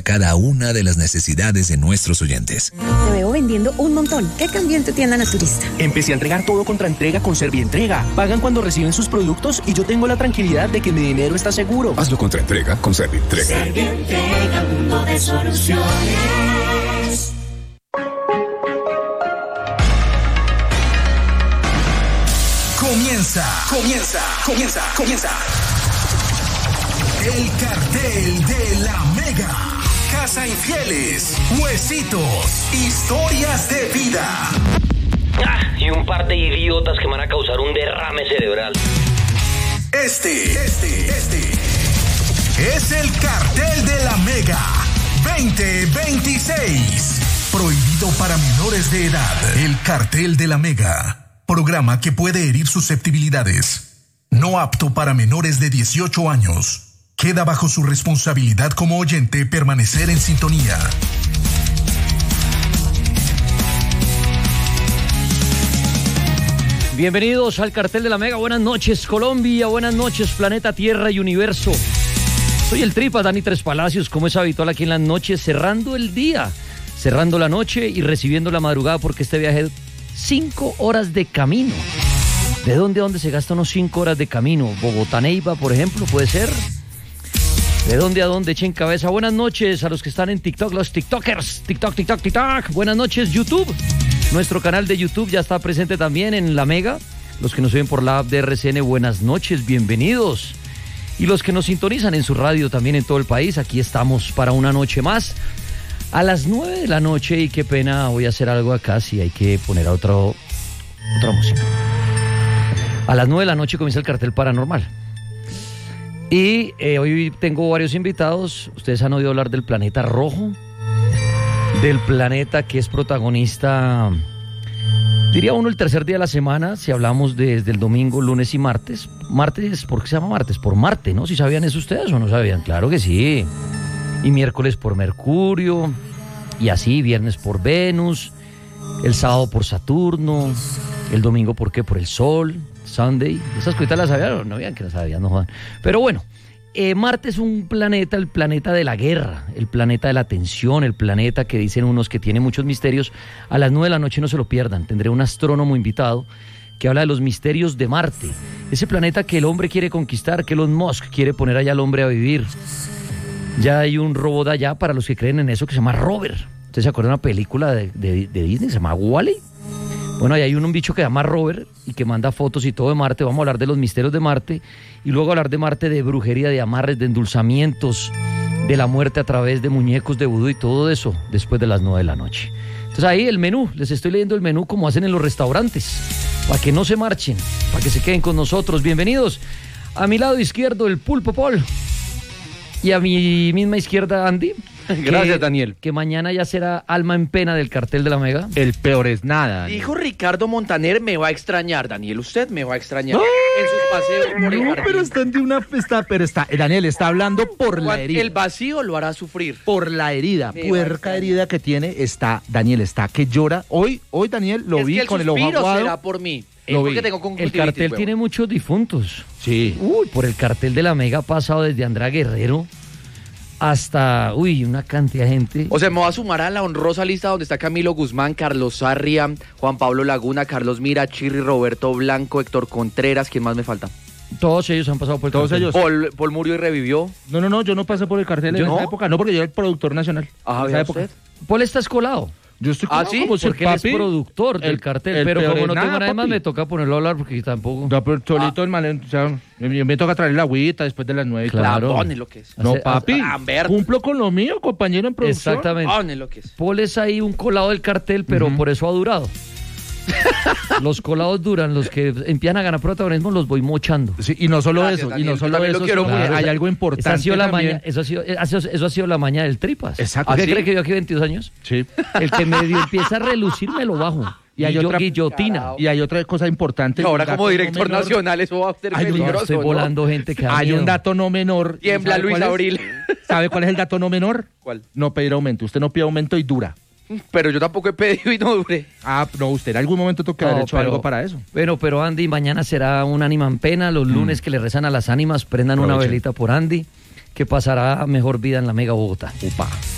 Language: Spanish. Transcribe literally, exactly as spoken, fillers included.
cada una de las necesidades de nuestros oyentes. Te veo vendiendo un montón. ¿Qué cambió en tu tienda naturista? Empecé a entregar todo contra entrega con Servientrega. Pagan cuando reciben sus productos y yo tengo la tranquilidad de que mi dinero está seguro. Hazlo contra entrega con Servientrega. Servientrega, mundo de soluciones. Comienza, comienza, comienza, comienza. El cartel de la Mega. Casa Infieles, Huesitos, Historias de Vida. Ah, y un par de idiotas que van a causar un derrame cerebral. Este, este, este es el cartel de la Mega veinte veintiséis. Prohibido para menores de edad. El cartel de la Mega. Programa que puede herir susceptibilidades. No apto para menores de dieciocho años. Queda bajo su responsabilidad como oyente permanecer en sintonía. Bienvenidos al cartel de la Mega. Buenas noches, Colombia. Buenas noches, planeta Tierra y universo. Soy el Tripas, Dani Tres Palacios, como es habitual aquí en las noches, cerrando el día, cerrando la noche y recibiendo la madrugada, porque este viaje es cinco horas de camino. ¿De dónde a dónde se gasta unos cinco horas de camino? Bogotá-Neiva, por ejemplo, puede ser. ¿De dónde a dónde? Echen cabeza. Buenas noches a los que están en TikTok, los TikTokers. TikTok, TikTok, TikTok. Buenas noches, YouTube. Nuestro canal de YouTube ya está presente también en La Mega. Los que nos ven por la app de R C N, buenas noches, bienvenidos. Y los que nos sintonizan en su radio también en todo el país, aquí estamos para una noche más. A las nueve de la noche, y qué pena, voy a hacer algo acá, si hay que poner a otro, otra música. A las nueve de la noche comienza el cartel paranormal. Y eh, hoy tengo varios invitados. Ustedes han oído hablar del planeta rojo, del planeta que es protagonista, diría uno, el tercer día de la semana, si hablamos desde el domingo, lunes y martes. Martes, ¿por qué se llama martes? Por Marte, ¿no? ¿Si sabían eso ustedes o no sabían? Claro que sí. Y miércoles por Mercurio, y así, viernes por Venus, el sábado por Saturno, el domingo, ¿por qué? Por el Sol, Sunday. Esas cositas las sabían, no vean que las sabían, no jodan. Pero bueno, eh, Marte es un planeta, el planeta de la guerra, el planeta de la tensión, el planeta que dicen unos que tiene muchos misterios. A las nueve de la noche no se lo pierdan, tendré un astrónomo invitado que habla de los misterios de Marte, ese planeta que el hombre quiere conquistar, que Elon Musk quiere poner allá al hombre a vivir. Ya hay un robot allá, para los que creen en eso, que se llama Rover. ¿Ustedes se acuerdan de una película de, de, de Disney? Se llama Wall-E. Bueno, ahí hay un, un bicho que se llama Rover y que manda fotos y todo de Marte. Vamos a hablar de los misterios de Marte y luego hablar de Marte, de brujería, de amarres, de endulzamientos, de la muerte a través de muñecos de vudú y todo eso después de las nueve de la noche. Entonces ahí el menú, les estoy leyendo el menú como hacen en los restaurantes, para que no se marchen, para que se queden con nosotros. Bienvenidos. A mi lado izquierdo, el Pulpo Paul. Y a mi misma izquierda, Andy. Gracias, que, Daniel. Que mañana ya será alma en pena del cartel de la Mega. El peor es nada. Daniel. Dijo Ricardo Montaner, me va a extrañar, Daniel. Usted me va a extrañar no, en sus paseos por el no, jardín. pero están de una está, pero está, Daniel está hablando por la herida. El vacío lo hará sufrir. Por la herida, me puerca herida que tiene, está, Daniel está que llora. Hoy, hoy Daniel lo es vi que el con el ojo aguado. Será por mí. Lo vi. Tengo el cartel huevo. Tiene muchos difuntos. Sí. Uy, por el cartel de la Mega ha pasado desde Andrea Guerrero hasta, uy, una cantidad de gente. O sea, me voy a sumar a la honrosa lista donde está Camilo Guzmán, Carlos Sarria, Juan Pablo Laguna, Carlos Mira, Chirri, Roberto Blanco, Héctor Contreras. ¿Quién más me falta? Todos ellos han pasado por el Todos cartel. ellos. Paul, Paul murió y revivió. No, no, no, yo no pasé por el cartel en ¿No? esa época. No, porque yo era el productor nacional. Ajá, en esa época. usted. Paul está escolado. Yo estoy ¿Ah, sí? como Porque él es productor del el, cartel, el pero como no nada, tengo nada más, papi. me toca ponerlo a hablar porque tampoco... No, pero solito Ah. el man, o sea, me, me toca traer la agüita después de las nueve. Claro. Lambón es lo que es. No, Hace- papi, Lambert. cumplo con lo mío, compañero en producción. Exactamente. Lambón es lo que es. Paul es ahí un colado del cartel, pero Ujú. por eso ha durado. Los colados duran, los que empiezan a ganar protagonismo los voy mochando. Sí, y no solo Gracias, eso, Daniel. y no Yo solo también lo eso, quiero sino que mucho. hay algo importante Esa ha sido la también. maña, eso, ha sido, eso, eso ha sido la maña del Tripas. Exacto. ¿A qué ¿Ah, sí? cree que yo aquí veintidós años? Sí. El que medio empieza a relucir me lo bajo. Y hay yo otra- guillotina. Y hay otra cosa importante. Ahora un dato como director no menor. nacional eso va a ser Hay un- peligroso, Estoy ¿no? volando gente que da Hay miedo. un dato no menor. Tiembla ¿Sabe Luis cuál es? Abril. ¿Sabe cuál es el dato no menor? ¿Cuál? No pedir aumento. Usted no pide aumento y dura. Pero yo tampoco he pedido y no duré. Ah, no, usted en algún momento toca haber No, hecho pero- algo para eso. Bueno, pero Andy, mañana será un ánima en pena. Los lunes que le rezan a las ánimas, prendan una Aprovechen. velita por Andy, que pasará mejor vida en la Mega Bogotá. Upa.